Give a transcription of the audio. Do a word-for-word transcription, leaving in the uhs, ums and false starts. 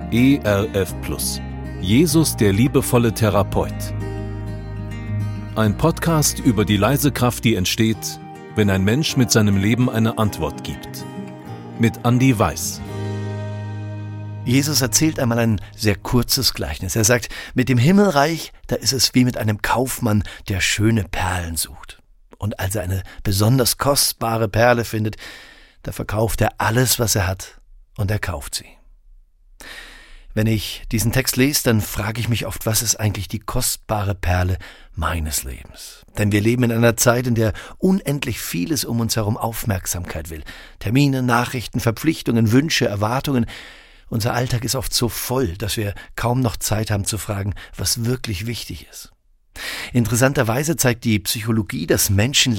E R F Plus. Jesus, der liebevolle Therapeut. Ein Podcast über die leise Kraft, die entsteht, wenn ein Mensch mit seinem Leben eine Antwort gibt. Mit Andi Weiß. Jesus erzählt einmal ein sehr kurzes Gleichnis. Er sagt, mit dem Himmelreich, da ist es wie mit einem Kaufmann, der schöne Perlen sucht. Und als er eine besonders kostbare Perle findet, da verkauft er alles, was er hat, und er kauft sie. Wenn ich diesen Text lese, dann frage ich mich oft, was ist eigentlich die kostbare Perle meines Lebens? Denn wir leben in einer Zeit, in der unendlich vieles um uns herum Aufmerksamkeit will. Termine, Nachrichten, Verpflichtungen, Wünsche, Erwartungen. Unser Alltag ist oft so voll, dass wir kaum noch Zeit haben zu fragen, was wirklich wichtig ist. Interessanterweise zeigt die Psychologie, dass Menschen